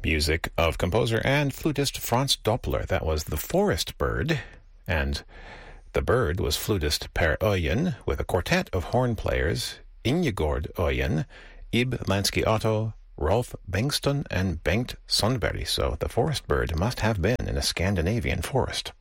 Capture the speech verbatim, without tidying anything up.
Music of composer and flutist Franz Doppler. That was The Forest Bird, and the bird was flutist Per Oyen with a quartet of horn players, Ingegord Oyen, Ib Lansky Otto, Rolf Bengston, and Bengt Sundberg. So the forest bird must have been in a Scandinavian forest.